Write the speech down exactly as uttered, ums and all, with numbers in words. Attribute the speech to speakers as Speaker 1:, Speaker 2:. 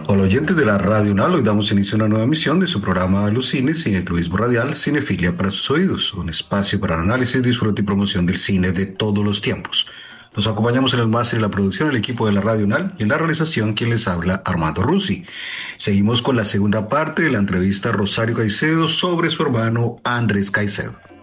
Speaker 1: Hola oyentes de la Radio UNAL, hoy damos inicio a una nueva emisión de su programa Alucine, Cineclubismo Radial, Cinefilia para sus oídos, un espacio para el análisis, disfrute y promoción del cine de todos los tiempos. Nos acompañamos en el máster y la producción el equipo de la Radio UNAL y en la realización quien les habla Armando Rusi. Seguimos con la segunda parte de la entrevista a Rosario Caicedo sobre su hermano Andrés Caicedo.